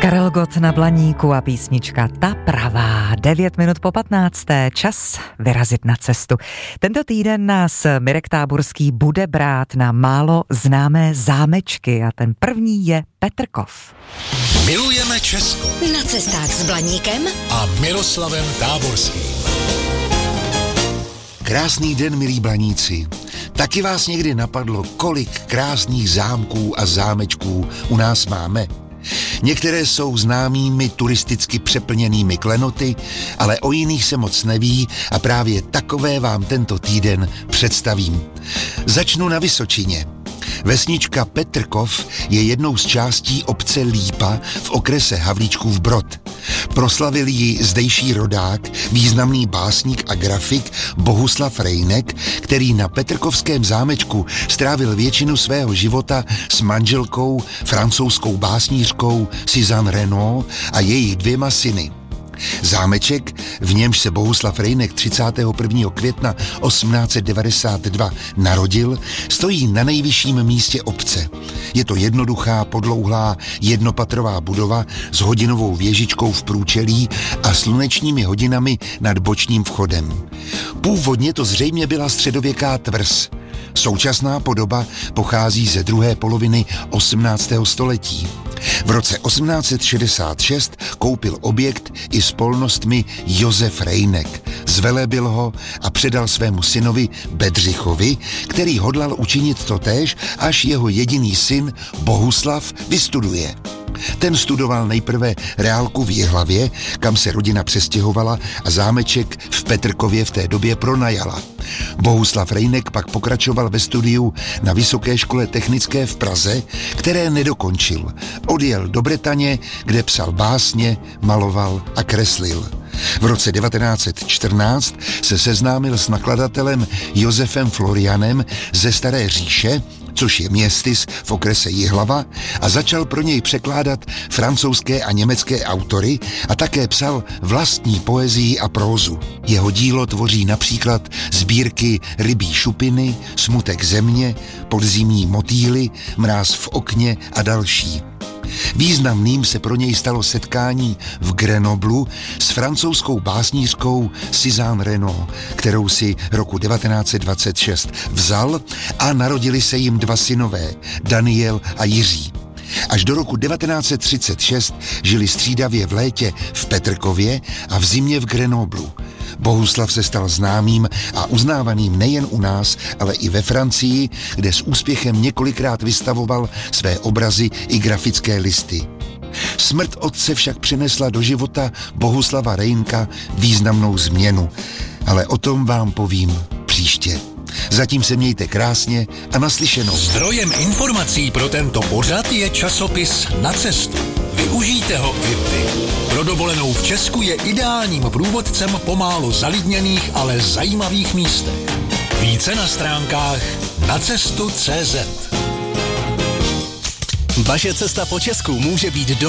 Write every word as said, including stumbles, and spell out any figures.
Karel Gott na Blaníku a písnička Ta pravá. devět minut po patnácté. Čas vyrazit na cestu. Tento týden nás Mirek Táborský bude brát na málo známé zámečky a ten první je Petrkov. Milujeme Česko. Na cestách s Blaníkem a Miroslavem Táborským. Krásný den, milí Blaníci. Taky vás někdy napadlo, kolik krásných zámků a zámečků u nás máme? Některé jsou známými turisticky přeplněnými klenoty, ale o jiných se moc neví a právě takové vám tento týden představím. Začnu na Vysočině. Vesnička Petrkov je jednou z částí obce Lípa v okrese Havlíčkův Brod. Proslavil ji zdejší rodák, významný básník a grafik Bohuslav Rejnek, který na Petrkovském zámečku strávil většinu svého života s manželkou, francouzskou básnířkou Suzanne Renaud a jejich dvěma syny. Zámeček, v němž se Bohuslav Rejnek třicátého prvního května osmnáct set devadesát dva narodil, stojí na nejvyšším místě obce. Je to jednoduchá, podlouhlá, jednopatrová budova s hodinovou věžičkou v průčelí a slunečními hodinami nad bočním vchodem. Původně to zřejmě byla středověká tvrz. Současná podoba pochází ze druhé poloviny osmnáctého století. V roce osmnáct set šedesát šest koupil objekt i s polnostmi Josef Rejnek. Zvelebil ho a předal svému synovi Bedřichovi, který hodlal učinit totéž, až jeho jediný syn Bohuslav vystuduje. Ten studoval nejprve reálku v Jihlavě, kam se rodina přestěhovala a zámeček v Petrkově v té době pronajala. Bohuslav Rejnek pak pokračoval ve studiu na Vysoké škole technické v Praze, které nedokončil. Odjel do Bretaně, kde psal básně, maloval a kreslil. V roce devatenáct set čtrnáct se seznámil s nakladatelem Josefem Florianem ze Staré Říše, což je městys v okrese Jihlava, a začal pro něj překládat francouzské a německé autory a také psal vlastní poezii a prózu. Jeho dílo tvoří například sbírky Rybí šupiny, Smutek země, Podzimní motýly, Mráz v okně a další. Významným se pro něj stalo setkání v Grenoblu s francouzskou básnířkou Suzanne Renaud, kterou si roku devatenáct set dvacet šest vzal a narodili se jim dva synové, Daniel a Jiří. Až do roku devatenáct set třicet šest žili střídavě v létě v Petrkově a v zimě v Grenoblu. Bohuslav se stal známým a uznávaným nejen u nás, ale i ve Francii, kde s úspěchem několikrát vystavoval své obrazy i grafické listy. Smrt otce však přinesla do života Bohuslava Rejnka významnou změnu, ale o tom vám povím příště. Zatím se mějte krásně a naslyšenou. Zdrojem informací pro tento pořad je časopis Na cestu. Využijte ho i vy. Pro dovolenou v Česku je ideálním průvodcem po málo zalidněných, ale zajímavých místech. Více na stránkách nacestu tečka cé zet. Vaše cesta po Česku může být do